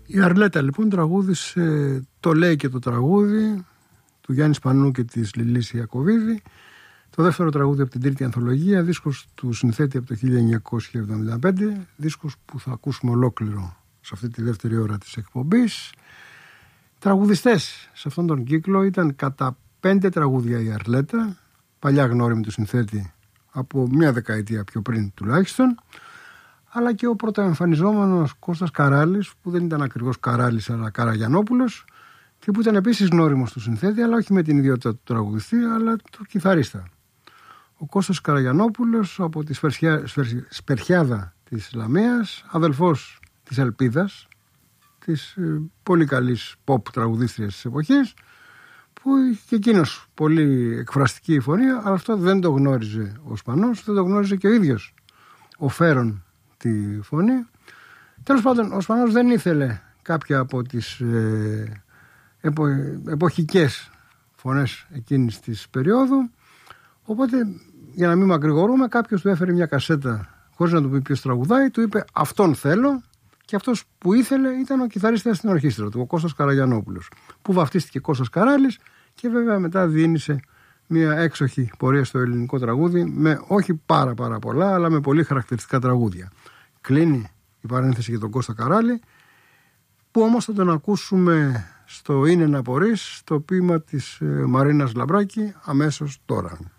Η Αρλέτα λοιπόν τραγούδισε «Το λέει και το τραγούδι» του Γιάννη Σπανού και της Λιλής Ιακωβίδη, το δεύτερο τραγούδι από την τρίτη ανθολογία, δίσκος του συνθέτη από το 1975, δίσκος που θα ακούσουμε ολόκληρο σε αυτή τη δεύτερη ώρα της εκπομπής. Τραγουδιστές σε αυτόν τον κύκλο ήταν κατά 5 τραγούδια η Αρλέτα, παλιά γνώριμη του συνθέτη από μια δεκαετία πιο πριν τουλάχιστον, αλλά και ο πρωτοεμφανιζόμενος Κώστας Καράλης, που δεν ήταν ακριβώς Καράλης αλλά Καραγιανόπουλος, και που ήταν επίσης γνώριμος του συνθέτη, αλλά όχι με την ιδιότητα του τραγουδιστή, αλλά του κιθαρίστα. Ο Κώστας Καραγιανόπουλος από τη Σπερχιάδα της Λαμίας, αδελφός της Ελπίδας, της πολύ καλής pop τραγουδίστριας της εποχής, που είχε και εκείνος πολύ εκφραστική φωνή, αλλά αυτό δεν το γνώριζε ο Σπανός, δεν το γνώριζε και ο ίδιος ο Φέρον τη φωνή. Τέλος πάντων, ο Σπανός δεν ήθελε κάποια από τις εποχικές φωνές εκείνης της περίοδου, οπότε για να μην μακρηγορούμε, κάποιος του έφερε μια κασέτα χωρίς να του πει ποιος τραγουδάει, του είπε αυτόν θέλω, και αυτός που ήθελε ήταν ο κιθαρίστας στην ορχήστρα του, ο Κώστας Καραγιανόπουλος, που βαφτίστηκε Κώστας Καράλης και βέβαια μετά διήνυσε μια έξοχη πορεία στο ελληνικό τραγούδι με όχι πάρα πολλά, αλλά με πολύ χαρακτηριστικά τραγούδια. Κλείνει η παρένθεση για τον Κώστα Καράλη, που όμως θα τον ακούσουμε στο «Είναι να πορείς», στο ποίημα της Μαρίνας Λαμπράκη, αμέσως τώρα.